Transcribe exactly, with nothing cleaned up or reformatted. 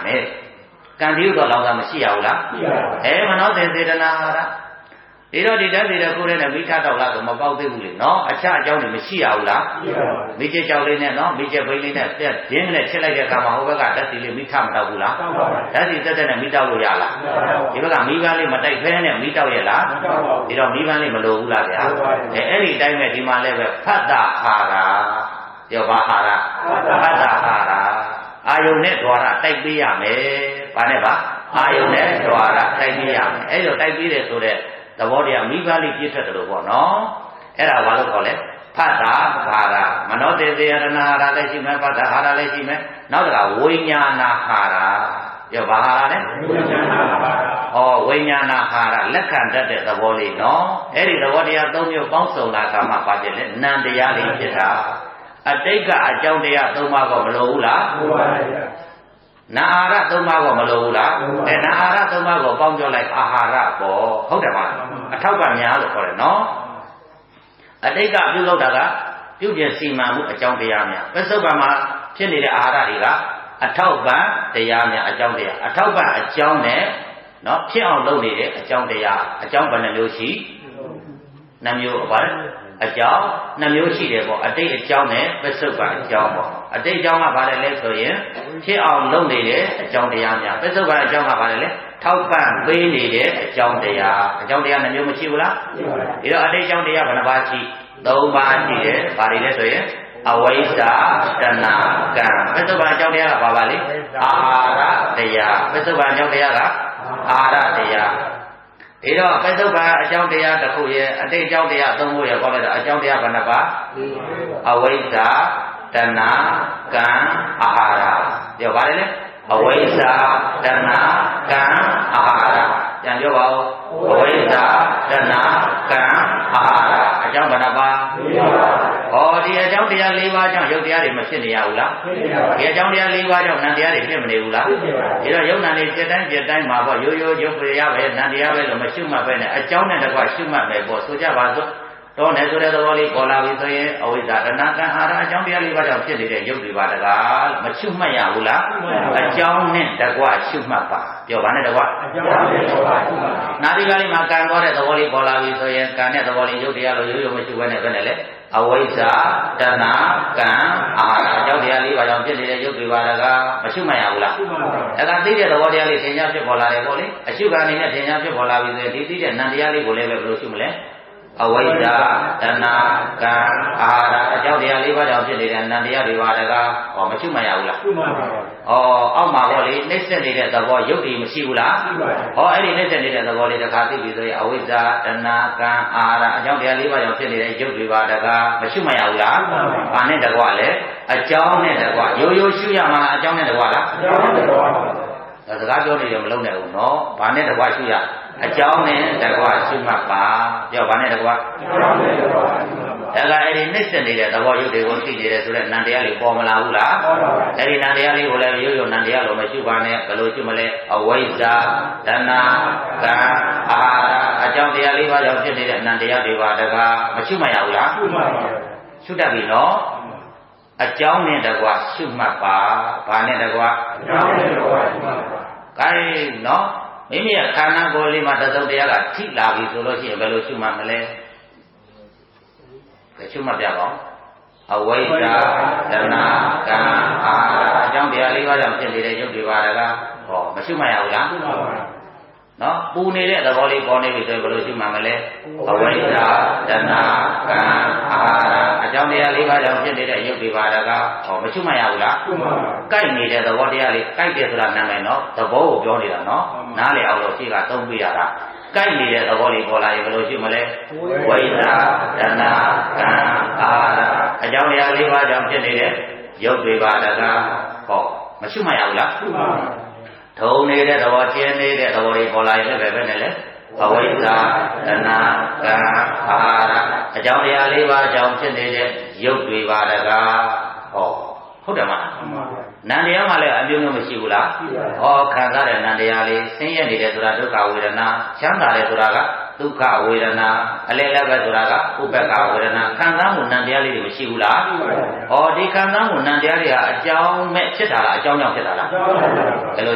မယ်ကံဒီဥတော့လောင်တာမရှိရဘူးလားအဲမနောတေစေတနာဟာရဒီတော့ဒီတည်းဒီတည်းကိုယ်နဲ့မိထတော့လားဆိုမပေါက်သေးဘူးလေနော်အခြားအကြောင်းတွေမရှိရဘူးလားမိကျကြောက်လေးနဲ့နော်မိကျပိန်းလေးနဲ့ပြက်ဒင်းနဲ့ချက်လိုက်တဲ့အခါမှာဟိုဘက်ကဓာတ်စီလေးမိထမတော့ဘူးလားဓာတ်စီတက်တက်နဲ့မိတောက်လို့ရလားဒီဘက်ကမိပန်းလေးမတိုက်ဖဲနဲ့မိတောက်ရလားဒီတော့မိပန်းလေးမလိုဘူးလားဗျာအဲအဲ့ဒီတိုင်းပဲဒီမှာလည်းပဲဖတ်တာဟာရာပြောပါဟာရာဖတ်တာဟာရာအာယုန်နဲ့ဓွာရတိုက်ပေးရမယ်ဘာနဲ့ပါအာယုန်နဲ့ဓွာရတိုက်ပေးရမယ်အဲ့လိုတိုက်ပေးတယ်ဆိုတဲ့သဘောတရားမိဘလေးပြည့်ထွက်တယ်လို့ပေါ့နော်အဲ့ဒါဘာလို့ခေါ်လဲဖတ်တာဟာရမနောတေသေယရဏဟာရလည်းရှိမယ်ဖတ်တာဟာရလည်းရှိမယ်နောက်တကဝိညာဏဟာရပြောဘာဟာရလဲဝိညာဏဟာရဩဝိညာဏဟာရလက်ခံတတ်တဲ့သဘောလေးနော်အဲ့ဒီသဘောတရားသုံးမျိုးပေါင်းစုံလာတာမှဘာဖြစ်လဲနံတရားလေးဖြစ်တာအတိတ်ကအကြောင်းတရားသုံးပါးကောမလိုဘူးလားလိုပါဗျာနာအာရသုံးပါးကောမလိုဘူးလားအဲနာအာရသုံးပါးကိုပေါင်းပြောလိုက်အာဟာရပေါ့ဟုတ်တယ်မလားအထောက်ကများလို့ခေါ်တယ်နော်အတိတ်ကပြုလုပ်တာကပြုပြင်စီမံမှုအကြောင်းတရားများပစ္စုပန်မှာဖြစ်နေတဲ့အာဟာရတွေကအထောက်ပံ့တရားများအကြောင်းတရားအထောက်ပံ့အကြောင်းနဲ့နော်ဖြစ်အောင်လုပ်နေတဲ့အကြောင်းတရားအကြောင်းဘယ်နှမျိုးရှိနှမျိုးပါလဲအကြောင်းနှမျိုးရှိတယ်ပေါ့အတိတ်အကြောင်းနဲ့ပစ္စုပန်အကြောင်းပေါ့အတိတ်အကြောင်းကဘာလဲလဲဆိုရင်ဖြစ်အောင်လုပ်နေတဲ့အကြောင်းတရားများပစ္စုပန်အကြောင်းကဘာလဲလဲထောက်ပံ့ပေးနေတဲ့အကြောင်းတရားအကြောင်းတရားနှမျိုးမရှိဘူးလားဒီတော့အတိတ်အကြောင်းတရားဘယ်နှပါးရှိသုံးပါးရှိတယ်ဘာတွေလဲဆိုရင်အဝိဇ္ဇာတဏှာကံပစ္စုပန်အကြောင်းတရားကဘာပါလဲအာဟာရတရားပစ္စုပန်အကြောင်းတရားကအာဟာရတရားဒီတော့ပစ္စုပန်အကြောင်းတရားတစ်ခုရဲ့အတိတ်အကြောင်းတရားသုံးခုရဲ့ခေါ်လိုက်တာအကြောင်းတရားဘယ်နှပါအဝိဇ္ဇာတဏှာကံအာဟာရပြောပါလေလေအဝိဇ္ဇာတဏှာကံအာဟာရပြန်ပြောပါဦးအဝိဇ္ဇာတဏှာကံအာဟာရအကြောင်းဘယ်နှပါဟောဒီအကြောင်းတရား၄ပါးကြောင့်ရုပ်တရားတွေမဖြစ်နေရဘူးလားဒီအကြောင်းတရား၄ပါးကြောင့်နံတရားတွေဖြစ်မနေဘူးလားဒီတော့ယုံနာနေစိတ်တိုင်းစိတ်တိုင်းမှာပေါ့ရိုးရိုးရုပ်တရားပဲနံတရားပဲလို့မရှုမှတ်ပဲနဲ့အကြောင်းနဲ့တကွရှုမှတ်မယ်ပေါ့ဆိုကြပါစို့တော့နေဆိုတဲ့သဘောလေးပေါ်လာပြီဆိုရင်အဝိဇ္ဇာတဏှာကံအာဟာရအကြောင်းတရားလေးပါးကြောင့်ဖြစ်နေတဲ့ရုပ်တွေပါတကားမရှုမှတ်ရဘူးလားအကြောင်းနဲ့တကွရှုမှတ်ပါပြောပါနဲ့တကွအကြောင်းနဲ့တကွရှုမှတ်နာဒီကလေးမှာကံသွားတဲ့သဘောလေးပေါ်လာပြီဆိုရင်ကံတဲ့သဘောလေးရုပ်တရားလိုရိုးရိုးမရှုဘဲနဲ့ပဲနဲ့လေအဝိဇ္ဇာတဏှာကံအာဟာရအကြောင်းတရားလေးပါးကြောင့်ဖြစ်နေတဲ့ရုပ်တွေပါတကားမရှုမှတ်ရဘူးလားအဲဒါသိတဲ့သဘောတရားလေးသင်ညာဖြစ်ပေါ်လာတယ်ပေါ့လေအရှုခံအနေနဲ့သင်ညာဖြစ်ပေါ်လာပြီဆိုရင်ဒီသိတဲ့နံတရားလေးကိုလည်းပဲဘယ်လိုရှုမလဲအဝိဇ္ဇာတဏှာကံအာဟာရအကြောင်းတရားလေးပါးကြောင့်ဖြစ်နေတဲ့နံတရားတွေပါတကားဟောမရှုမှတ်ရဘူးလားရှုမှတ်ပါဘူး။ဩအောက်မှာပေါ့လေနှိမ့်ဆက်နေတဲ့သဘောရုပ်တည်မရှိဘူးလားရှိပါဘူး။ဟောအဲ့ဒီနှိမ့်ဆက်နေတဲ့သဘောလေးတစ်ခါသိပြီဆိုရင်အဝိဇ္ဇာတဏှာကံအာဟာရအကြောင်းတရားလေးပါးကြောင့်ဖြစ်နေတဲ့ရုပ်တွေပါတကားမရှုမှတ်ရဘူးလား။ဘာနဲ့တကွလဲအကြောင်းနဲ့တကွရိုးရိုးရှုရမှာအကြောင်းနဲ့တကွလားအကြောင်းနဲ့တကွပါဒါစကားပြောနေတယ်မလုံးနဲ့ဘူးနော်ဘာနဲ့တကွရှုရအကြောင်းနဲ့တကွရှုမှတ်ပါပြောဘာနဲ့တကွအကြောင်းနဲ့တကွဒါကအဲ့ဒီနှိမ့်ဆက်နေတဲ့သဘောရုပ်တွေကိုသိနေတယ်ဆိုတော့နံတရားလေးပေါ်မလာဘူးလားပေါ်ပါဘူးအဲ့ဒီနံတရားလေးကိုလည်းရိုးရိုးနံတရားလိုမရှုပါနဲ့ဘယ်လိုရှုမလဲအဝိဇ္ဇာတဏှာကံအာဟာရအကြောင်းတရားလေးပါးကြောင့်ဖြစ်နေတဲ့နံတရားတွေပါတကားမရှုမှတ်ရဘူးလားရှုမှတ်ပါဘူးရှုတတ်ပြီနော်အကြောင်းနဲ့တကွရှုမှတ်ပါဘာနဲ့တကွအကြောင်းနဲ့တကွရှုမှတ်ပါခိုင်းနော်မိမိရဲ့ခန္ဓာကိုယ်လေးမှာတသုတ်တရားကထိလာပြီဆိုလို့ရှိရင်ဘယ်လိုရှုမှတ်မလဲရှုမှတ်ပြပါဦးအဝိဇ္ဇာတဏှာကံအာဟာရအကြောင်းတရားလေးပါးကြောင့်ဖြစ်နေတဲ့ရုပ်တွေပါတကားဟောမရှုမှတ်ရဘူးလားရှုမှတ်ပါဘူးနော်ပူနေတဲ့သဘောလေးပေါ်နေပြီဆိုရင်ဘယ်လိုရှုမှတ်မလဲအဝိဇ္ဇာတဏှာကံအာဟာရအကြောင်းတရားလေးပါးကြောင့်ဖြစ်နေတဲ့ရုပ်တွေပါတကားဟောမရှုမှတ်ရဘူးလားရှုမှတ်ပါဘူးကိုက်နေတဲ့သဘောတရားလေးကိုက်တယ်ဆိုတာနာမည်နော်သဘောကိုပြောနေတာနော်နားလေအောင်လို့ရှိကသုံးပြရတာကိုက်နေတဲ့သဘောလေးပေါ်လာရင်ဘယ်လိုရှုမလဲဝိဇ္ဇာတဏှာကံအာဟာရအကြောင်းတရားလေးပါးကြောင့်ဖြစ်နေတဲ့ရုပ်တွေပါတကားဟောမရှုမှတ်ရဘူးလားရှုမှတ်ပါဘူးထုံနေတဲ့သဘောကျင်းနေတဲ့သဘောတွေပေါ်လာရင်လည်းပဲပဲနဲ့လေအဝိဇ္ဇာတဏှာကံအာဟာရအကြောင်းတရားလေးပါးကြောင့်ဖြစ်နေတဲ့ရုပ်တွေပါတကားဟောဟုတ်တယ်မလားနံတရားမှလည်းအမျိုးမျိုးမရှိဘူးလားဟောခံစားတဲ့နံတရားလေးဆင်းရဲနေတယ်ဆိုတာဒုက္ခဝေဒနာချမ်းသာတယ်ဆိုတာကဒုက္ခဝေဒနာအလဲလက်ပဲဆိုတာကဥပ္ပက္ခဝေဒနာခံစားမှုနံတရားလေးတွေမရှိဘူးလားဟောဒီခံစားမှုနံတရားတွေဟာအကြောင်းမဲ့ဖြစ်တာလားအကြောင်းကြောင့်ဖြစ်တာလား